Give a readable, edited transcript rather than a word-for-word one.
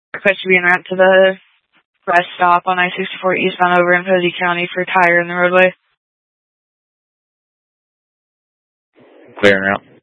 Request to be en route to the rest stop on I-64 eastbound over in Posey County for tire in the roadway. Clear en route.